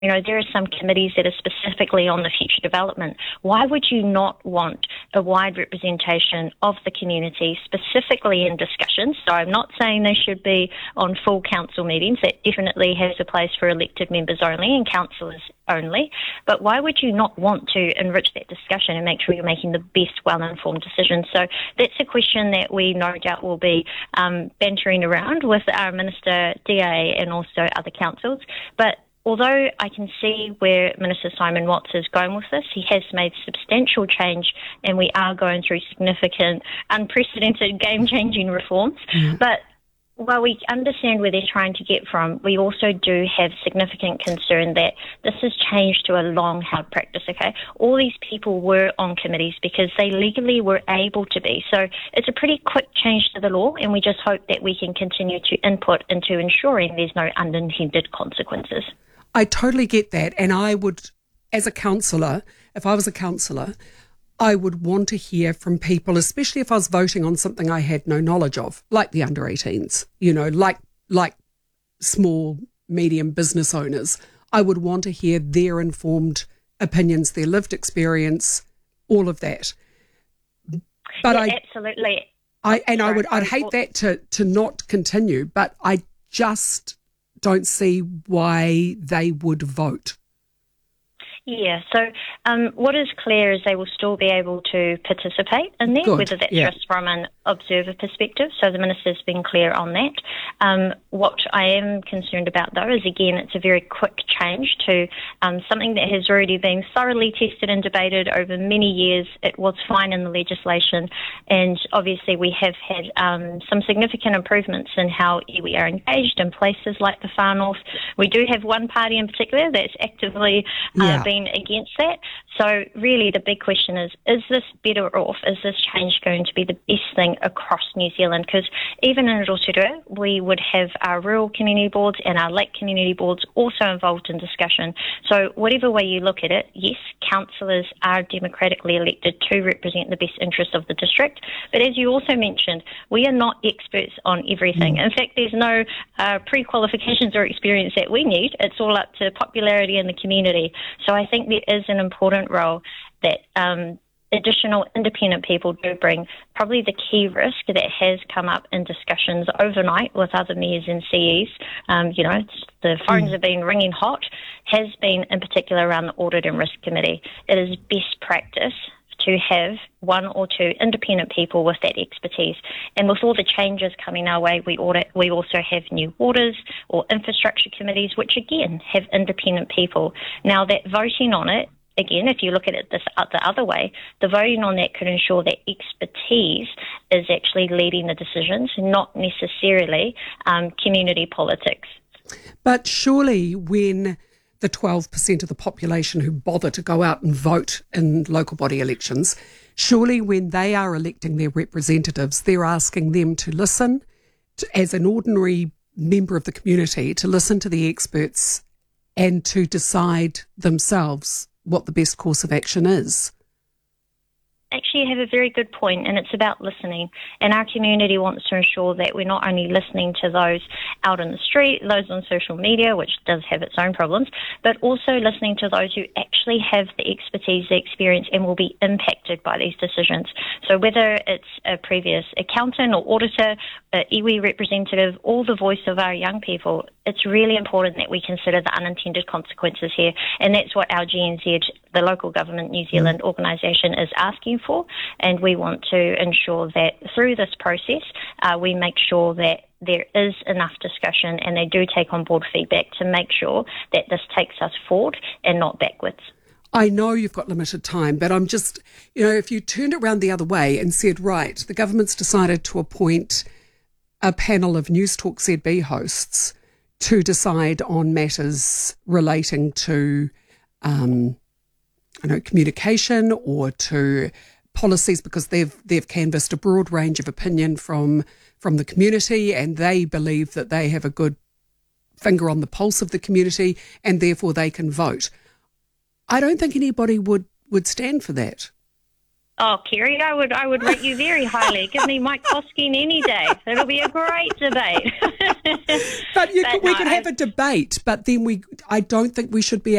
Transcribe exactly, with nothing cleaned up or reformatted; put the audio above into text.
You know, there are some committees that are specifically on the future development. Why would you not want a wide representation of the community, specifically in discussions? So I'm not saying they should be on full council meetings. That definitely has a place for elected members only and councillors only. But why would you not want to enrich that discussion and make sure you're making the best well-informed decisions? So that's a question that we no doubt will be um, bantering around with our Minister, D A, and also other councils. But although I can see where Minister Simon Watts is going with this, he has made substantial change and we are going through significant, unprecedented, game-changing reforms. Mm. But while we understand where they're trying to get from, we also do have significant concern that this has changed to a long-held practice, okay? All these people were on committees because they legally were able to be. So it's a pretty quick change to the law, and we just hope that we can continue to input into ensuring there's no unintended consequences. I totally get that, and I would, as a councillor, if I was a councillor, I would want to hear from people, especially if I was voting on something I had no knowledge of, like the under eighteens, you know, like like small, medium business owners. I would want to hear their informed opinions, their lived experience, all of that. But yeah, I absolutely. I and I would I'd hate that to to not continue, but I just don't see why they would vote. Yeah, so um, what is clear is they will still be able to participate in there, Good. whether that's yeah. just from an observer perspective. So the Minister's been clear on that. Um, what I am concerned about, though, is, again, it's a very quick change to um, something that has already been thoroughly tested and debated over many years. It was fine in the legislation, and obviously we have had um, some significant improvements in how we are engaged in places like the Far North. We do have one party in particular that's actively uh, yeah. been against that. So really the big question is, is this better off? Is this change going to be the best thing across New Zealand? Because even in Rotorua, we would have our rural community boards and our lake community boards also involved in discussion. So whatever way you look at it, yes, councillors are democratically elected to represent the best interests of the district. But as you also mentioned, we are not experts on everything. Mm. In fact, there's no uh, pre-qualifications or experience that we need. It's all up to popularity in the community. So I think there is an important role that um, additional independent people do bring. Probably the key risk that has come up in discussions overnight with other mayors and C Es, um, you know, it's, the phones mm. have been ringing hot, has been in particular around the Audit and Risk Committee. It is best practice to have one or two independent people with that expertise. And with all the changes coming our way, we audit, we also have new waters or infrastructure committees, which again have independent people. Now that voting on it, again, if you look at it this the other way, the voting on that could ensure that expertise is actually leading the decisions, not necessarily um, community politics. But surely when the twelve percent of the population who bother to go out and vote in local body elections, surely when they are electing their representatives, they're asking them to listen to, as an ordinary member of the community, to listen to the experts and to decide themselves what the best course of action is. Actually, you have a very good point, and it's about listening. And our community wants to ensure that we're not only listening to those out in the street, those on social media, which does have its own problems, but also listening to those who actually have the expertise, the experience, and will be impacted by these decisions. So whether it's a previous accountant or auditor, an iwi representative, or the voice of our young people, it's really important that we consider the unintended consequences here. And that's what our G N Z, the Local Government New Zealand mm. organisation, is asking for. And we want to ensure that through this process, uh, we make sure that there is enough discussion and they do take on board feedback to make sure that this takes us forward and not backwards. I know you've got limited time, but I'm just, you know, if you turned it around the other way and said, right, the government's decided to appoint a panel of News Talk Z B hosts to decide on matters relating to, um, I know, communication or to policies, because they've they've canvassed a broad range of opinion from from the community, and they believe that they have a good finger on the pulse of the community, and therefore they can vote. I don't think anybody would, would stand for that. Oh, Kerry, I would I would rate you very highly. Give me Mike Hosking any day. It'll be a great debate. But, you But could, we no, could have I- a debate, but then we I don't think we should be